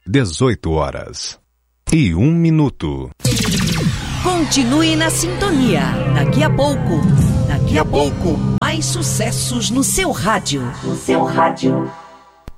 18h01. Continue na sintonia. Daqui a pouco, mais sucessos no seu rádio.